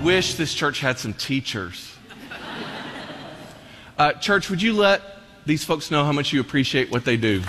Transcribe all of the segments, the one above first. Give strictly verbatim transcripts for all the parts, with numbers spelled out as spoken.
wish this church had some teachers. Uh, church, would you let these folks know how much you appreciate what they do?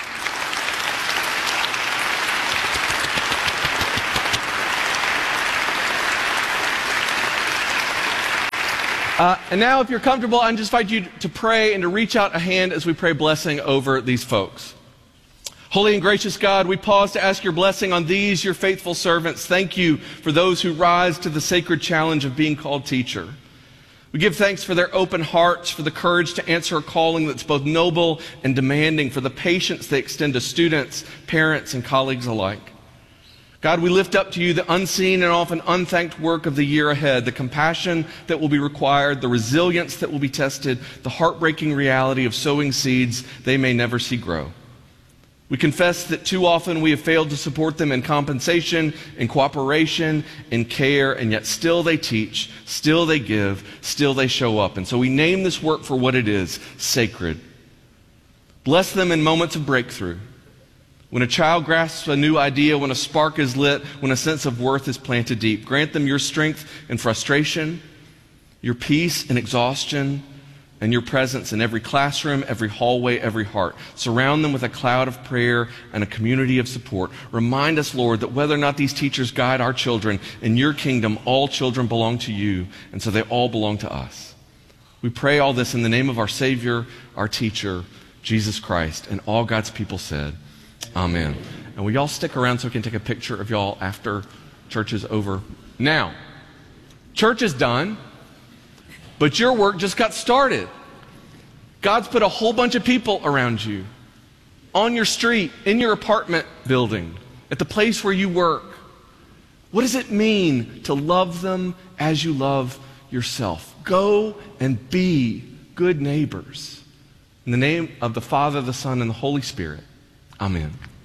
Uh, and now, if you're comfortable, I just invite you to pray and to reach out a hand as we pray blessing over these folks. Holy and gracious God, we pause to ask your blessing on these, your faithful servants. Thank you for those who rise to the sacred challenge of being called teacher. We give thanks for their open hearts, for the courage to answer a calling that's both noble and demanding, for the patience they extend to students, parents, and colleagues alike. God, we lift up to you the unseen and often unthanked work of the year ahead, the compassion that will be required, the resilience that will be tested, the heartbreaking reality of sowing seeds they may never see grow. We confess that too often we have failed to support them in compensation, in cooperation, in care, and yet still they teach, still they give, still they show up. And so we name this work for what it is, sacred. Bless them in moments of breakthrough. When a child grasps a new idea, when a spark is lit, when a sense of worth is planted deep, grant them your strength in frustration, your peace in exhaustion, and your presence in every classroom, every hallway, every heart. Surround them with a cloud of prayer and a community of support. Remind us, Lord, that whether or not these teachers guide our children, in your kingdom, all children belong to you, and so they all belong to us. We pray all this in the name of our Savior, our teacher, Jesus Christ, and all God's people said, Amen. And will y'all stick around so we can take a picture of y'all after church is over? Now, church is done, but your work just got started. God's put a whole bunch of people around you, on your street, in your apartment building, at the place where you work. What does it mean to love them as you love yourself? Go and be good neighbors. In the name of the Father, the Son, and the Holy Spirit. Amen.